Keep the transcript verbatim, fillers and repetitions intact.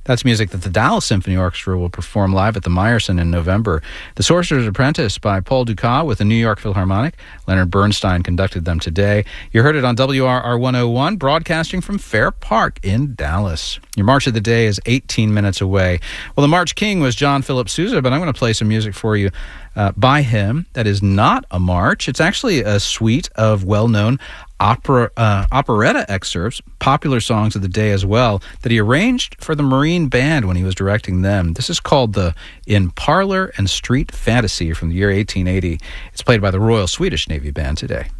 That's music that the Dallas Symphony Orchestra will perform live at the Meyerson in November. The Sorcerer's Apprentice by Paul Dukas with the New York Philharmonic. Leonard Bernstein conducted them today. You heard it on W R R one oh one, broadcasting from Fair Park in Dallas. Your March of the Day is eighteen minutes away. Well, the March King was John Philip Sousa, but I'm going to play some music for you uh, by him that is not a march. It's actually a suite of well-known opera uh, operetta excerpts, popular songs of the day as well, that he arranged for the Marine Band when he was directing them. This is called the In Parlor and Street Fantasy from the year eighteen eighty. It's played by the Royal Swedish Navy Band today.